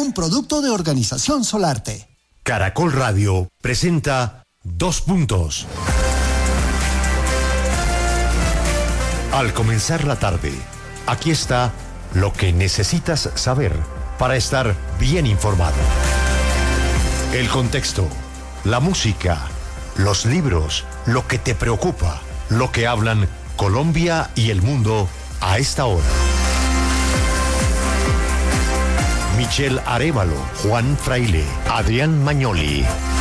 un producto de Organización Solarte. Caracol Radio presenta 2 puntos. Al comenzar la tarde, aquí está lo que necesitas saber para estar bien informado. El contexto, la música, los libros, lo que te preocupa, lo que hablan Colombia y el mundo a esta hora. Michelle Arévalo, Juan Fraile, Adrián Magnoli,